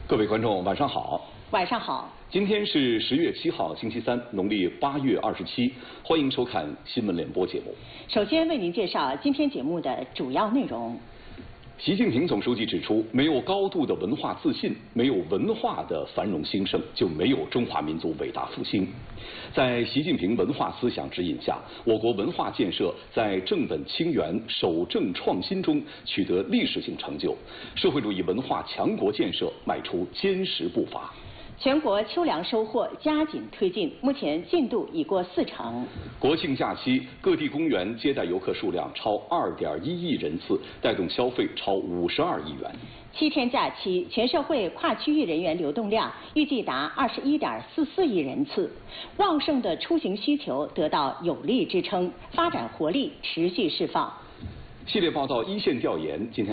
各位观众，晚上好。 晚上好。 今天是10月7号，星期三，农历8月27。欢迎收看新闻联播节目。 首先为您介绍今天节目的主要内容。 习近平总书记指出，没有高度的文化自信，没有文化的繁荣兴盛，就没有中华民族伟大复兴。在习近平文化思想指引下，我国文化建设在正本清源、守正创新中取得历史性成就，社会主义文化强国建设迈出坚实步伐。 全国秋粮收获加紧推进，目前进度已过40%。 国庆假期，各地公园接待游客数量超2.1亿人次，带动消费超52亿元。 7天假期，全社会跨区域人员流动量预计达21.44亿人次，旺盛的出行需求得到有力支撑，发展活力持续释放。 系列报道一线调研，今天